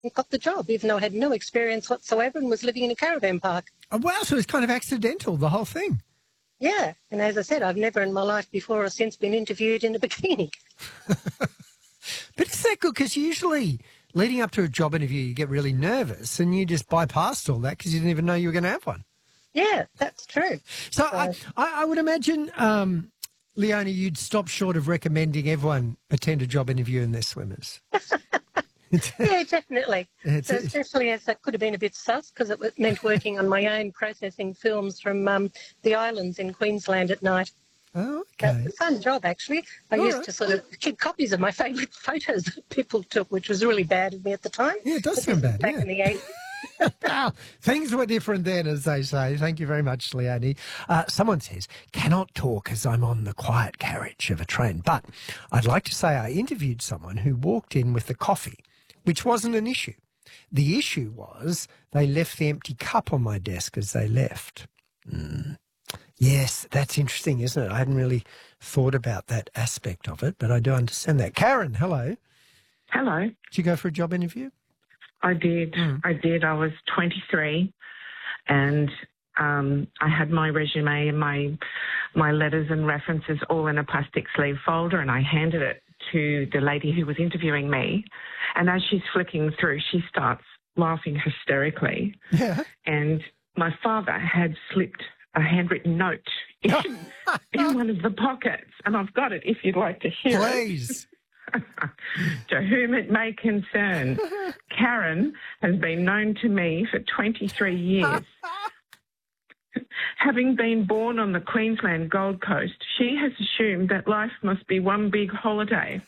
and got the job, even though I had no experience whatsoever and was living in a caravan park. Oh, wow, so it's kind of accidental, the whole thing. Yeah, and as I said, I've never in my life before or since been interviewed in a bikini. But is that good? Because usually leading up to a job interview, you get really nervous and you just bypassed all that because you didn't even know you were going to have one. Yeah, that's true. So I would imagine, Leonie, you'd stop short of recommending everyone attend a job interview in their swimmers. Yeah, definitely. So especially as that could have been a bit sus because it meant working on my own processing films from the islands in Queensland at night. Oh, okay. It's a fun job, actually. I used to sort of keep copies of my favourite photos that people took, which was really bad of me at the time. Yeah, it does sound bad, back in the 80s. Wow, things were different then, as they say. Thank you very much, Leonie. Someone says, cannot talk as I'm on the quiet carriage of a train. But I'd like to say I interviewed someone who walked in with the coffee, which wasn't an issue. The issue was they left the empty cup on my desk as they left. Yes, that's interesting, isn't it? I hadn't really thought about that aspect of it, but I do understand that. Karen, hello. Hello. Did you go for a job interview? I did. I did. I was 23 and I had my resume and my letters and references all in a plastic sleeve folder, and I handed it to the lady who was interviewing me. And as she's flicking through, she starts laughing hysterically. Yeah. And my father had slipped a handwritten note in one of the pockets, and I've got it if you'd like to hear it. Please. To whom it may concern, Karen has been known to me for 23 years. Having been born on the Queensland Gold Coast, she has assumed that life must be one big holiday.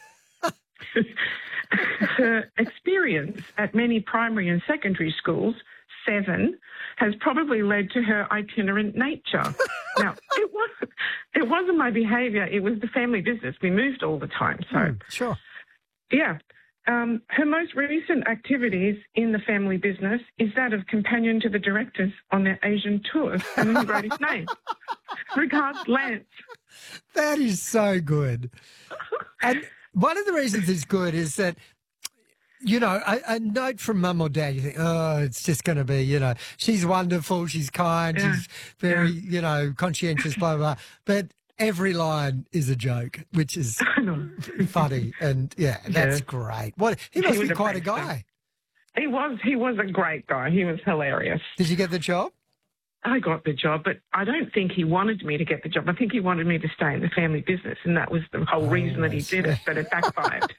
Her experience at many primary and secondary schools, 7, has probably led to her itinerant nature. Now, it wasn't my behaviour, it was the family business. We moved all the time. So, sure. Yeah. Her most recent activities in the family business is that of companion to the directors on their Asian tours. And then he wrote his name. Regards, Lance. That is so good. And one of the reasons it's good is that, you know, a note from mum or dad, you think, oh, it's just going to be, you know, she's wonderful, she's kind, she's very, you know, conscientious, blah, blah, blah. But every line is a joke, which is funny. And, that's great. He must be quite a guy. He was a great guy. He was hilarious. Did you get the job? I got the job, but I don't think he wanted me to get the job. I think he wanted me to stay in the family business, and that was the whole reason that he did it, but it backfired.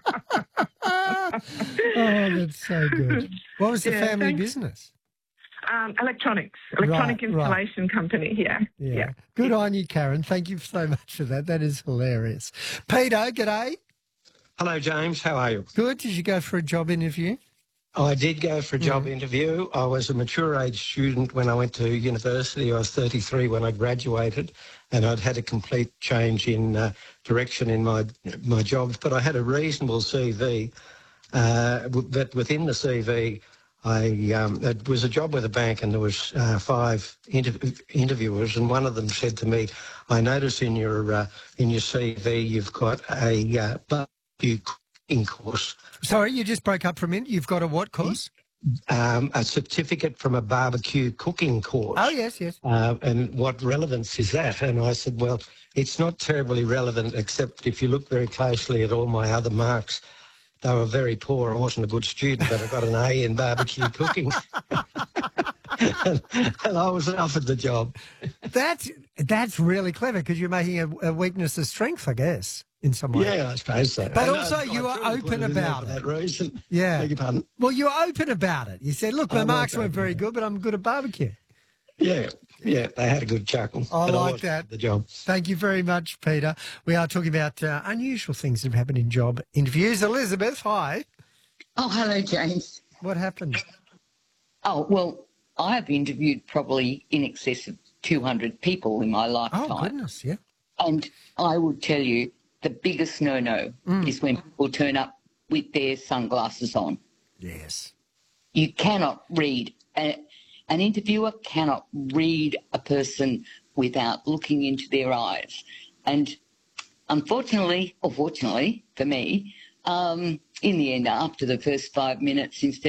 Oh, that's so good. What was the family business? Electronic installation company, yeah. Good on you, Karen. Thank you so much for that. That is hilarious. Peter, g'day. Hello, James. How are you? Good. Did you go for a job interview? I did go for a job interview. I was a mature age student when I went to university. I was 33 when I graduated, and I'd had a complete change in direction in my jobs. But I had a reasonable CV. But within the CV, it was a job with a bank, and there was 5 interviewers, and one of them said to me, "I notice in your CV you've got a barbecue cooking course." Sorry, you just broke up for a minute. You've got a what course? A certificate from a barbecue cooking course. Oh, yes. And what relevance is that? And I said, well, it's not terribly relevant, except if you look very closely at all my other marks, they were very poor. I wasn't a good student, but I got an A in barbecue cooking. and I was offered the job. That's really clever, because you're making a weakness a strength, I guess, in some way. Yeah, I suppose so. But also you are open about it. For that reason. Yeah. Beg your pardon? Well, you were open about it. You said, look, my marks weren't very good, but I'm good at barbecue. Yeah, they had a good chuckle. I like that. The job. Thank you very much, Peter. We are talking about unusual things that have happened in job interviews. Elizabeth, hi. Oh, hello, James. What happened? Oh, well, I have interviewed probably in excess of 200 people in my lifetime. Oh, goodness, yeah. And I would tell you the biggest no-no is when people turn up with their sunglasses on. Yes. You cannot read. An interviewer cannot read a person without looking into their eyes. And unfortunately, or fortunately for me, in the end, after the first 5 minutes, instead